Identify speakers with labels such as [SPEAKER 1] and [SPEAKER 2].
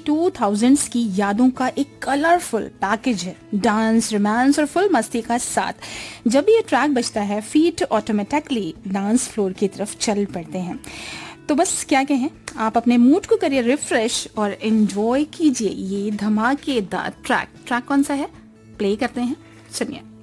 [SPEAKER 1] 2000s की यादों का एक कलरफुल पैकेज है, डांस, रोमांस और फुल मस्ती का साथ। जब ये ट्रैक बजता है, फीट ऑटोमेटिकली डांस फ्लोर की तरफ चल पड़ते हैं। तो बस क्या कहें, आप अपने मूड को करिए रिफ्रेश और एंजॉय कीजिए ये धमाकेदार ट्रैक। कौन सा है, प्ले करते हैं, सुनिए।